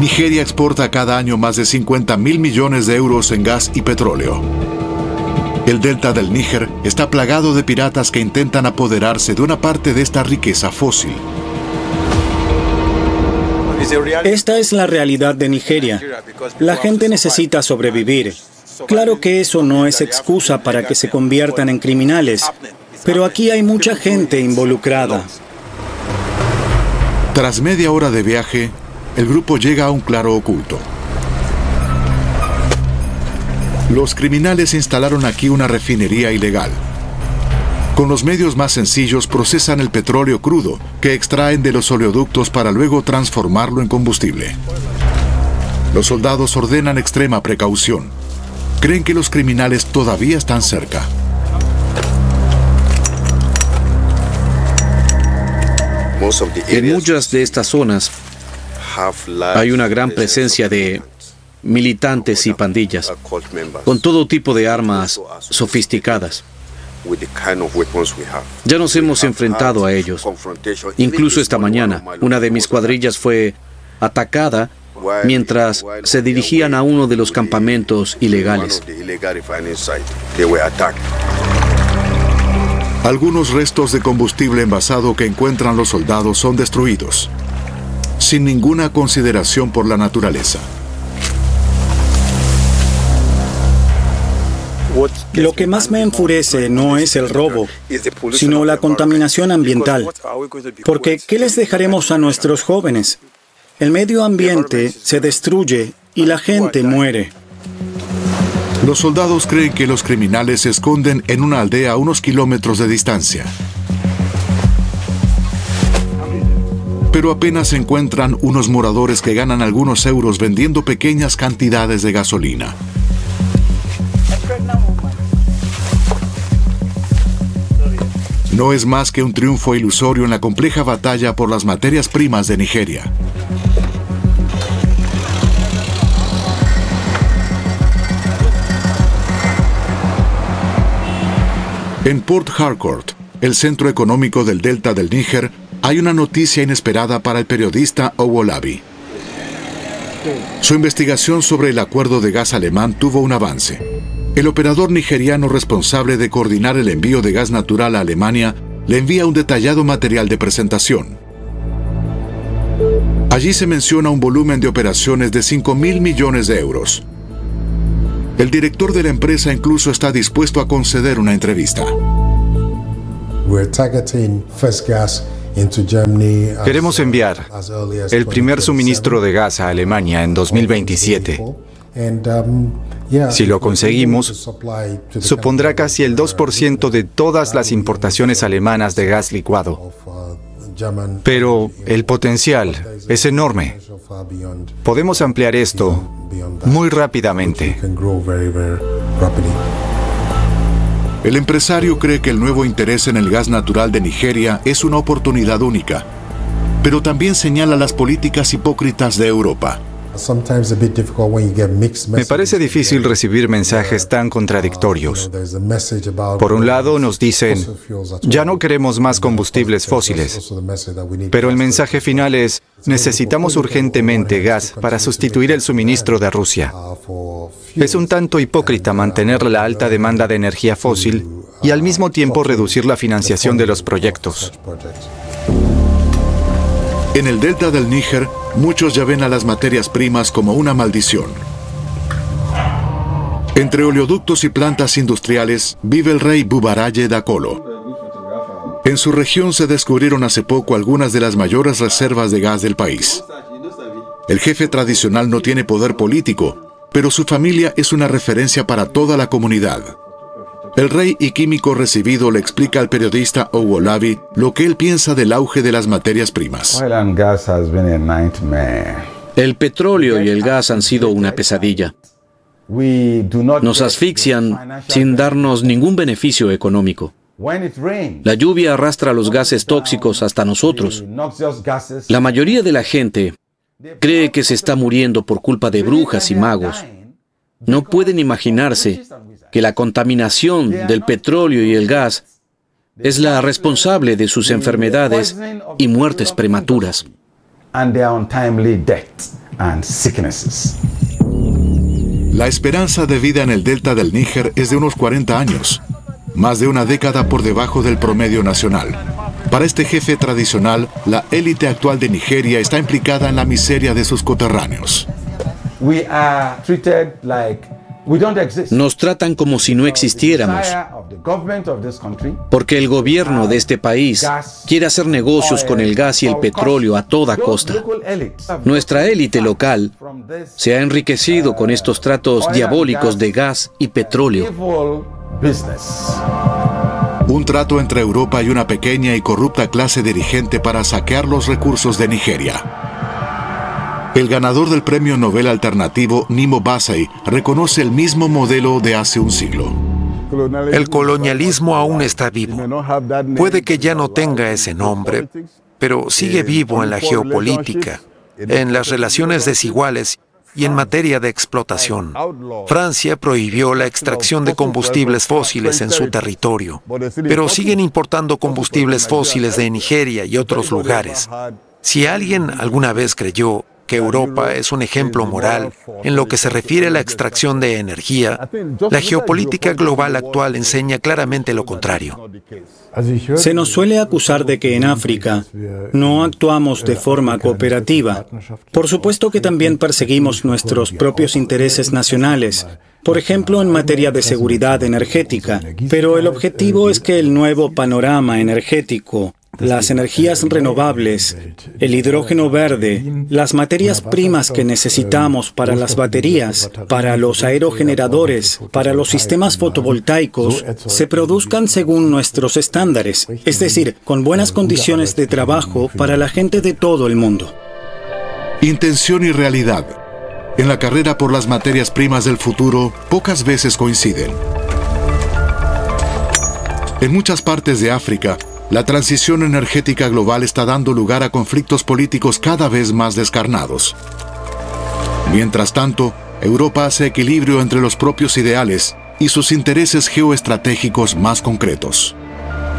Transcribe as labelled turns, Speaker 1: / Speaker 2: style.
Speaker 1: Nigeria exporta cada año más de 50.000 millones de euros en gas y petróleo. El delta del Níger está plagado de piratas que intentan apoderarse de una parte de esta riqueza fósil.
Speaker 2: Esta es la realidad de Nigeria. La gente necesita sobrevivir. Claro que eso no es excusa para que se conviertan en criminales, pero aquí hay mucha gente involucrada.
Speaker 1: Tras media hora de viaje, el grupo llega a un claro oculto. Los criminales instalaron aquí una refinería ilegal. Con los medios más sencillos procesan el petróleo crudo que extraen de los oleoductos para luego transformarlo en combustible. Los soldados ordenan extrema precaución. Creen que los criminales todavía están cerca.
Speaker 3: En muchas de estas zonas hay una gran presencia de militantes y pandillas, con todo tipo de armas sofisticadas. Ya nos hemos enfrentado a ellos. Incluso esta mañana, una de mis cuadrillas fue atacada mientras se dirigían a uno de los campamentos ilegales.
Speaker 1: Algunos restos de combustible envasado que encuentran los soldados son destruidos, sin ninguna consideración por la naturaleza.
Speaker 2: Lo que más me enfurece no es el robo, sino la contaminación ambiental. Porque, ¿qué les dejaremos a nuestros jóvenes? El medio ambiente se destruye y la gente muere.
Speaker 1: Los soldados creen que los criminales se esconden en una aldea a unos kilómetros de distancia. Pero apenas encuentran unos moradores que ganan algunos euros vendiendo pequeñas cantidades de gasolina. No es más que un triunfo ilusorio en la compleja batalla por las materias primas de Nigeria. En Port Harcourt, el centro económico del delta del Níger, hay una noticia inesperada para el periodista Owolabi. Su investigación sobre el acuerdo de gas alemán tuvo un avance. El operador nigeriano responsable de coordinar el envío de gas natural a Alemania le envía un detallado material de presentación. Allí se menciona un volumen de operaciones de 5.000 millones de euros. El director de la empresa incluso está dispuesto a conceder una entrevista.
Speaker 4: Queremos enviar el primer suministro de gas a Alemania en 2027. Si lo conseguimos, supondrá casi el 2% de todas las importaciones alemanas de gas licuado. Pero el potencial es enorme. Podemos ampliar esto muy rápidamente.
Speaker 1: El empresario cree que el nuevo interés en el gas natural de Nigeria es una oportunidad única, pero también señala las políticas hipócritas de Europa.
Speaker 4: Me parece difícil recibir mensajes tan contradictorios. Por un lado nos dicen, ya no queremos más combustibles fósiles, pero el mensaje final es, necesitamos urgentemente gas para sustituir el suministro de Rusia. Es un tanto hipócrita mantener la alta demanda de energía fósil y al mismo tiempo reducir la financiación de los proyectos.
Speaker 1: En el delta del Níger, muchos ya ven a las materias primas como una maldición. Entre oleoductos y plantas industriales vive el rey Bubaraye Dakolo. En su región se descubrieron hace poco algunas de las mayores reservas de gas del país. El jefe tradicional no tiene poder político, pero su familia es una referencia para toda la comunidad. El rey y químico recibido le explica al periodista Owolabi lo que él piensa del auge de las materias primas.
Speaker 3: El petróleo y el gas han sido una pesadilla. Nos asfixian sin darnos ningún beneficio económico. La lluvia arrastra los gases tóxicos hasta nosotros. La mayoría de la gente cree que se está muriendo por culpa de brujas y magos. No pueden imaginarse que la contaminación del petróleo y el gas es la responsable de sus enfermedades y muertes prematuras.
Speaker 1: La esperanza de vida en el delta del Níger es de unos 40 años, más de una década por debajo del promedio nacional. Para este jefe tradicional, la élite actual de Nigeria está implicada en la miseria de sus coterráneos.
Speaker 3: Nos tratan como si no existiéramos, porque el gobierno de este país quiere hacer negocios con el gas y el petróleo a toda costa. Nuestra élite local se ha enriquecido con estos tratos diabólicos de gas y petróleo.
Speaker 1: Un trato entre Europa y una pequeña y corrupta clase dirigente para saquear los recursos de Nigeria. El ganador del premio Nobel alternativo, Nimo Bassey, reconoce el mismo modelo de hace un siglo.
Speaker 5: El colonialismo aún está vivo. Puede que ya no tenga ese nombre, pero sigue vivo en la geopolítica, en las relaciones desiguales y en materia de explotación. Francia prohibió la extracción de combustibles fósiles en su territorio, pero siguen importando combustibles fósiles de Nigeria y otros lugares. Si alguien alguna vez creyó que Europa es un ejemplo moral en lo que se refiere a la extracción de energía, la geopolítica global actual enseña claramente lo contrario.
Speaker 2: Se nos suele acusar de que en África no actuamos de forma cooperativa. Por supuesto que también perseguimos nuestros propios intereses nacionales, por ejemplo en materia de seguridad energética, pero el objetivo es que el nuevo panorama energético, las energías renovables, el hidrógeno verde, las materias primas que necesitamos para las baterías, para los aerogeneradores, para los sistemas fotovoltaicos, se produzcan según nuestros estándares, es decir, con buenas condiciones de trabajo para la gente de todo el mundo.
Speaker 1: Intención y realidad. En la carrera por las materias primas del futuro, pocas veces coinciden. En muchas partes de África, la transición energética global está dando lugar a conflictos políticos cada vez más descarnados. Mientras tanto, Europa hace equilibrio entre los propios ideales y sus intereses geoestratégicos más concretos.